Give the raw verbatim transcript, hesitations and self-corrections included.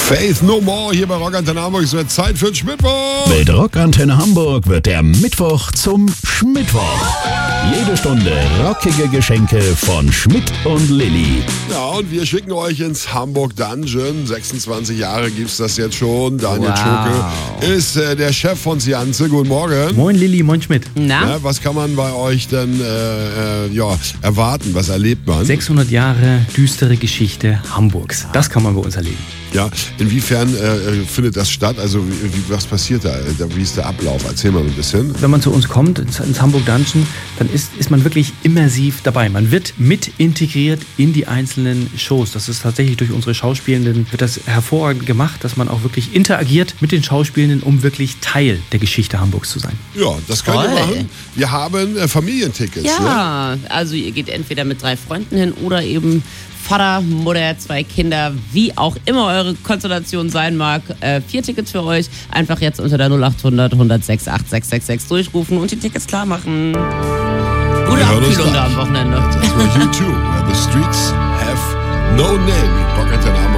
Faith No More hier bei Rockantenne Hamburg. Es wird Zeit für den Schmittwoch. Mit Rockantenne Hamburg wird der Mittwoch zum Schmittwoch. Jede Stunde rockige Geschenke von Schmidt und Lilly. Ja, und wir schicken euch ins Hamburg Dungeon. sechsundzwanzig Jahre gibt's das jetzt schon. Daniel Wow. Schuke ist äh, der Chef von Sianze. Guten Morgen. Moin Lilly, moin Schmidt. Na? Ja, was kann man bei euch denn äh, äh, ja, erwarten? Was erlebt man? sechshundert Jahre düstere Geschichte Hamburgs. Das kann man bei uns erleben. Ja, inwiefern äh, findet das statt? Also wie, wie, was passiert da? Wie ist der Ablauf? Erzähl mal ein bisschen. Wenn man zu uns kommt, ins, ins Hamburg Dungeon, dann ist, ist man wirklich immersiv dabei. Man wird mit integriert in die einzelnen Shows. Das ist tatsächlich durch unsere Schauspielenden, wird das hervorragend gemacht, dass man auch wirklich interagiert mit den Schauspielenden, um wirklich Teil der Geschichte Hamburgs zu sein. Ja, das könnt ihr Toll. machen. Wir haben äh, Familientickets. Ne? Ja, also ihr geht entweder mit drei Freunden hin oder eben Vater, Mutter, zwei Kinder, wie auch immer eure Konstellation sein mag. Äh, vier Tickets für euch. Einfach jetzt unter der null acht hundert, hundertsechs, acht sechs sechs sechs durchrufen und die Tickets klar machen. Gute Wir hören uns Abkühlung gleich. da am Wochenende. Das war U zwei. Where the streets have no name. Rockantenne Hamburg.